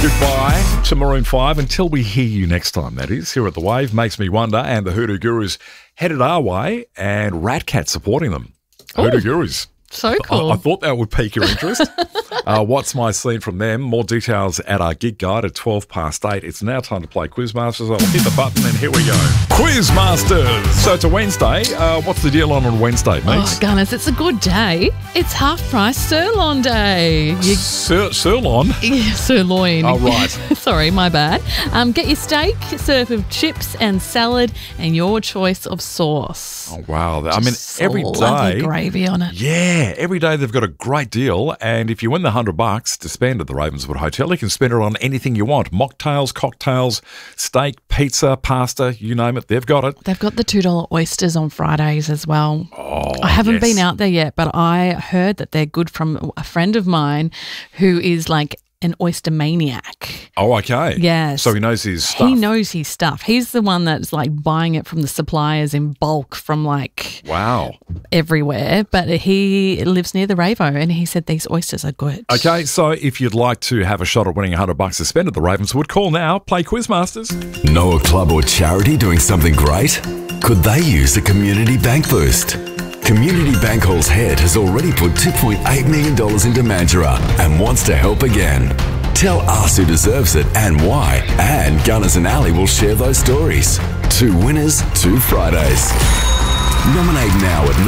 Goodbye to Maroon 5 until we hear you next time, that is. Here at The Wave, Makes Me Wonder, and the Hoodoo Gurus headed our way, and Rat Cat supporting them. Hoodoo Gurus. So cool. I thought that would pique your interest. What's my scene from them? More details at our gig guide at 8:12. It's now time to play Quizmasters. I'll hit the button and here we go. Quizmasters! So it's a Wednesday. What's the deal on Wednesday, mate? Oh, Gunners, it's a good day. It's half price sirloin day. Sirloin? Yeah, sirloin. Oh, right. Sorry, my bad. Get your steak, serve with chips and salad, and your choice of sauce. Oh, wow. I mean, every Lovely day. gravy on it. Yeah, every day they've got a great deal, and if you win the $100 to spend at the Ravenswood Hotel, you can spend it on anything you want. Mocktails, cocktails, steak, pizza, pasta, you name it, they've got it. They've got the $2 oysters on Fridays as well. Oh, I haven't yes. been out there yet, but I heard that they're good from a friend of mine who is like an oyster maniac. Oh, okay. Yes. So he knows his stuff. He knows his stuff. He's the one that's like buying it from the suppliers in bulk from like Wow. everywhere. But he lives near the Ravo and he said these oysters are good. Okay, so if you'd like to have a shot at winning $100 to spend at the Ravenswood, call now, play Quizmasters. Know a club or charity doing something great? Could they use a community bank boost? Community Bank Hall's head has already put $2.8 million into Mandurah and wants to help again. Tell us who deserves it and why, and Gunners and Ali will share those stories. 2 winners, 2 Fridays. Nominate now at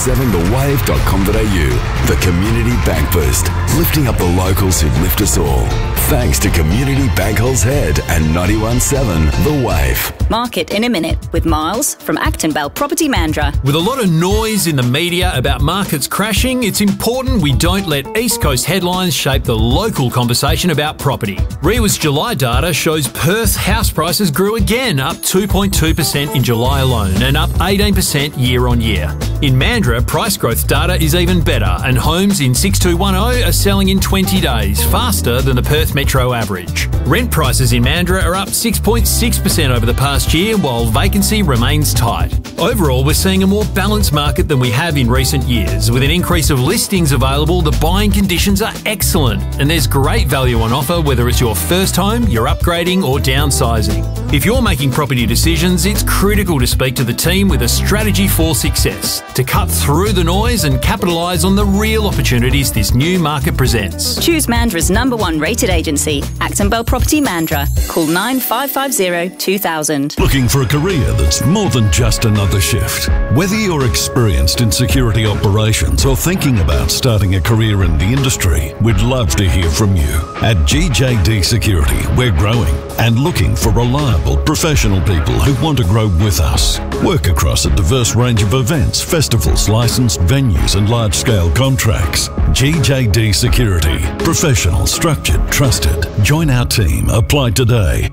917thewave.com.au. The Community Bank Boost, lifting up the locals who lift us all. Thanks to Community Bank Hall's Head and 917 The Wave. Market in a minute with Miles from Acton Bell Property Mandurah. With a lot of noise in the media about markets crashing, it's important we don't let East Coast headlines shape the local conversation about property. REIWA's July data shows Perth house prices grew again, up 2.2% in July alone and up 18% year on year. In Mandurah, price growth data is even better, and homes in 6210 are selling in 20 days, faster than the Perth metro average. Rent prices in Mandurah are up 6.6% over the past year, while vacancy remains tight. Overall, we're seeing a more balanced market than we have in recent years. With an increase of listings available, the buying conditions are excellent, and there's great value on offer whether it's your first home, you're upgrading or downsizing. If you're making property decisions, it's critical to speak to the team with a strategy for success, to cut through the noise and capitalise on the real opportunities this new market presents. Choose Mandurah's #1 rated agency, Acton Bell Property Mandurah. Call 9550 2000. Looking for a career that's more than just another shift? Whether you're experienced in security operations or thinking about starting a career in the industry, we'd love to hear from you. At GJD Security, we're growing and looking for reliable, professional people who want to grow with us. Work across a diverse range of events, festivals, licensed venues and large-scale contracts. GJD Security. Professional, structured, trusted. Join our team. Apply today.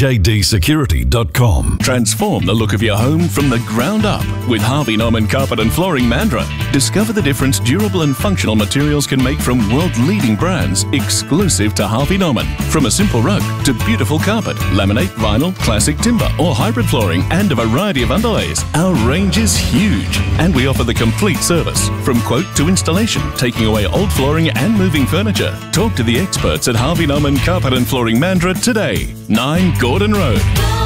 GJDsecurity.com. Transform the look of your home from the ground up with Harvey Norman Carpet and Flooring Mandurah. Discover the difference durable and functional materials can make from world-leading brands exclusive to Harvey Norman. From a simple rug to beautiful carpet, laminate, vinyl, classic timber or hybrid flooring and a variety of underlays. Our range is huge and we offer the complete service from quote to installation, taking away old flooring and moving furniture. Talk to the experts at Harvey Norman Carpet and Flooring Mandurah today. 9 Gordon Road.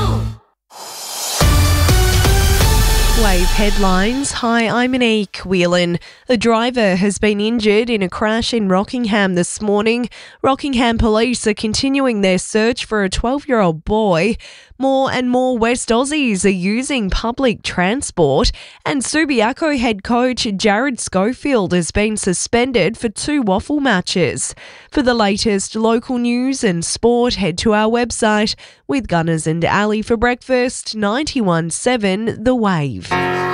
Wave headlines. Hi, I'm Monique Whelan. A driver has been injured in a crash in Rockingham this morning. Rockingham police are continuing their search for a 12-year-old boy. More and more West Aussies are using public transport, and Subiaco head coach Jared Schofield has been suspended for 2 waffle matches. For the latest local news and sport, head to our website. With Gunners and Ali for breakfast, 91.7 The Wave.